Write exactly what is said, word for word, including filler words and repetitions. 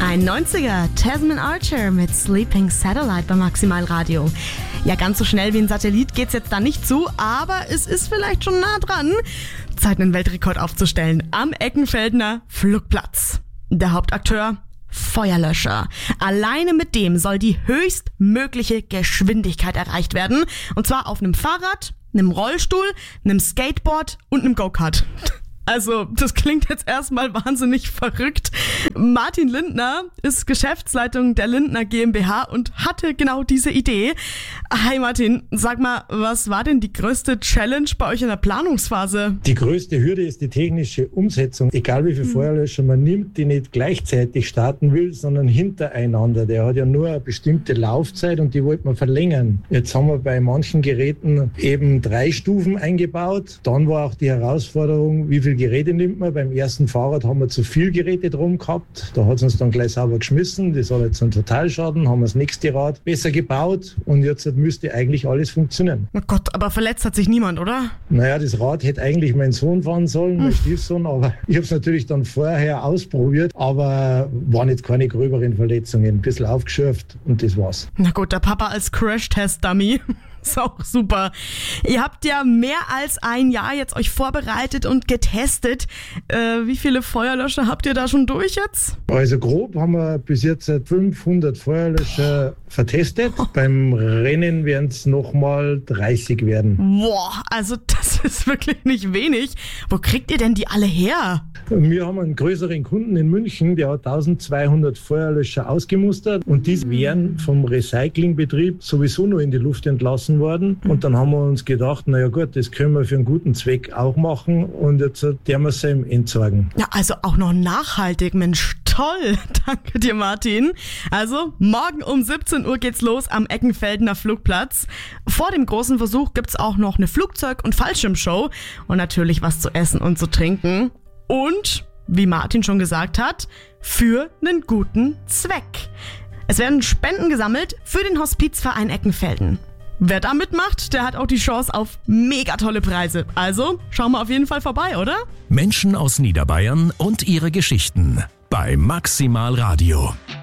Ein neunziger, Tasman Archer mit Sleeping Satellite bei Maximal Radio. Ja, ganz so schnell wie ein Satellit geht's jetzt da nicht zu, aber es ist vielleicht schon nah dran, Zeit einen Weltrekord aufzustellen am Eckenfeldener Flugplatz. Der Hauptakteur: Feuerlöscher. Alleine mit dem soll die höchstmögliche Geschwindigkeit erreicht werden. Und zwar auf einem Fahrrad, einem Rollstuhl, einem Skateboard und einem Go-Kart. Also, das klingt jetzt erstmal wahnsinnig verrückt. Martin Lindner ist Geschäftsleitung der Lindner GmbH und hatte genau diese Idee. Hi Martin, sag mal, was war denn die größte Challenge bei euch in der Planungsphase? Die größte Hürde ist die technische Umsetzung. Egal wie viel mhm. Feuerlöscher man nimmt, die nicht gleichzeitig starten will, sondern hintereinander. Der hat ja nur eine bestimmte Laufzeit und die wollte man verlängern. Jetzt haben wir bei manchen Geräten eben drei Stufen eingebaut. Dann war auch die Herausforderung, wie viel Geräte nimmt man. Beim ersten Fahrrad haben wir zu viel Geräte drum gehabt. Da hat es uns dann gleich sauber geschmissen. Das hat jetzt einen Totalschaden. Haben wir das nächste Rad besser gebaut und jetzt müsste eigentlich alles funktionieren. Oh Gott, aber verletzt hat sich niemand, oder? Naja, das Rad hätte eigentlich mein Sohn fahren sollen, mein hm. Stiefsohn, aber ich habe es natürlich dann vorher ausprobiert, aber waren jetzt keine gröberen Verletzungen. Ein bisschen aufgeschürft und das war's. Na gut, der Papa als Crash-Test-Dummy. Ist auch super. Ihr habt ja mehr als ein Jahr jetzt euch vorbereitet und getestet. Äh, wie viele Feuerlöscher habt ihr da schon durch jetzt? Also grob haben wir bis jetzt fünfhundert Feuerlöscher vertestet. Oh. Beim Rennen werden es nochmal dreißig werden. Boah, also das ist wirklich nicht wenig. Wo kriegt ihr denn die alle her? Wir haben einen größeren Kunden in München, der hat eintausendzweihundert Feuerlöscher ausgemustert und die wären vom Recyclingbetrieb sowieso nur in die Luft entlassen worden. Und dann haben wir uns gedacht, naja gut, das können wir für einen guten Zweck auch machen und jetzt werden wir es ihm entsorgen. Ja, also auch noch nachhaltig, Mensch, toll. Danke dir, Martin. Also morgen um siebzehn Uhr geht's los am Eckenfeldener Flugplatz. Vor dem großen Versuch gibt's auch noch eine Flugzeug- und Fallschirmshow und natürlich was zu essen und zu trinken. Und, wie Martin schon gesagt hat, für einen guten Zweck. Es werden Spenden gesammelt für den Hospizverein Eckenfelden. Wer da mitmacht, der hat auch die Chance auf mega tolle Preise. Also schauen wir auf jeden Fall vorbei, oder? Menschen aus Niederbayern und ihre Geschichten bei Maximal Radio.